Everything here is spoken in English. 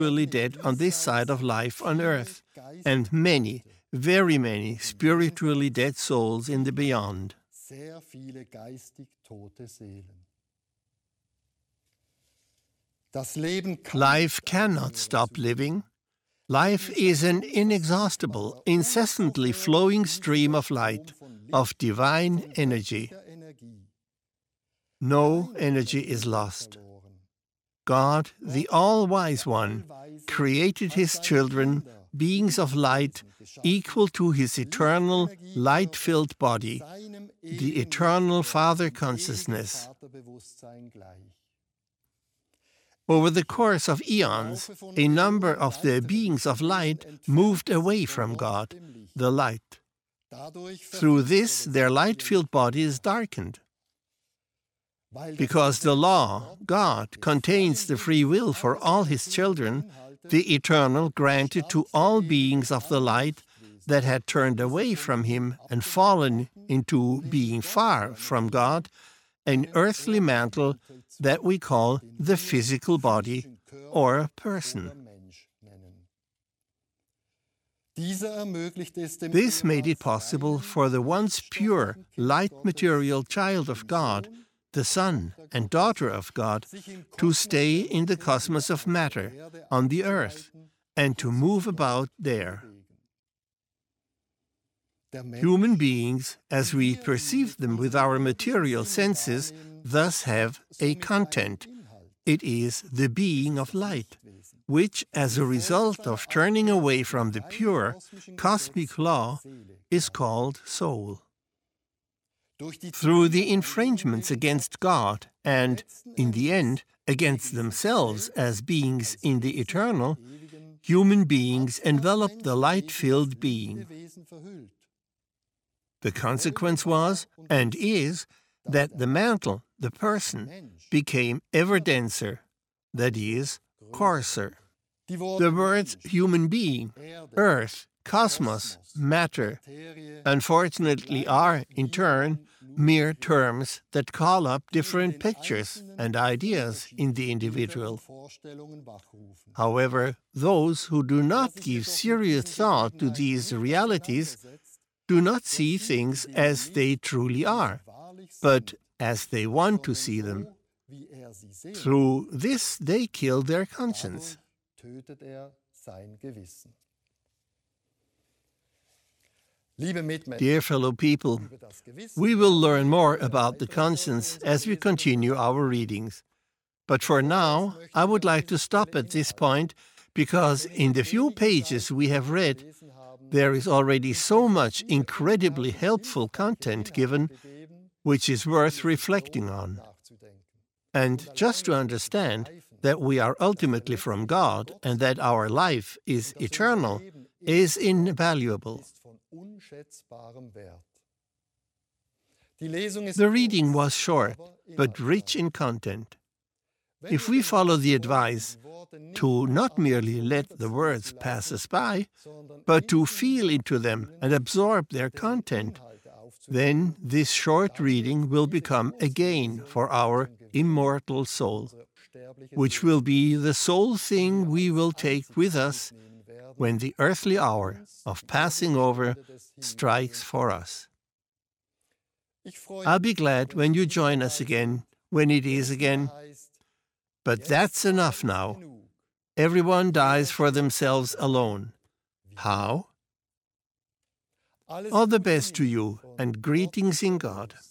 spiritually dead on this side of life on earth, and many, very many spiritually dead souls in the beyond. Sehr viele geistig tote Seelen. Das Leben Life cannot stop living. Life is an inexhaustible, incessantly flowing stream of light, of divine energy. No energy is lost. God, the All-Wise One, created His children, beings of light, equal to His eternal, light-filled body, the eternal Father consciousness. Over the course of eons, a number of the beings of light moved away from God, the light. Through this, their light-filled body is darkened. Because the law, God, contains the free will for all His children, the Eternal granted to all beings of the light that had turned away from Him and fallen into being far from God, an earthly mantle that we call the physical body or person. This made it possible for the once pure, light material child of God, the son and daughter of God, to stay in the cosmos of matter, on the earth, and to move about there. Human beings, as we perceive them with our material senses, thus have a content. It is the being of light, which, as a result of turning away from the pure, cosmic law, is called soul. Through the infringements against God and, in the end, against themselves as beings in the eternal, human beings enveloped the light-filled being. The consequence was, and is, that the mantle, the person, became ever denser, that is, coarser. The words human being, earth, cosmos, matter, unfortunately are, in turn, mere terms that call up different pictures and ideas in the individual. However, those who do not give serious thought to these realities do not see things as they truly are, but as they want to see them. Through this, they kill their conscience. Dear fellow people, we will learn more about the conscience as we continue our readings. But for now, I would like to stop at this point because in the few pages we have read, there is already so much incredibly helpful content given, which is worth reflecting on. And just to understand that we are ultimately from God and that our life is eternal is invaluable. The reading was short, but rich in content. If we follow the advice to not merely let the words pass us by, but to feel into them and absorb their content, then this short reading will become a gain for our immortal soul, which will be the sole thing we will take with us when the earthly hour of passing over strikes for us. I'll be glad when you join us again, when it is again. But that's enough now. Everyone dies for themselves alone. How? All the best to you, and greetings in God.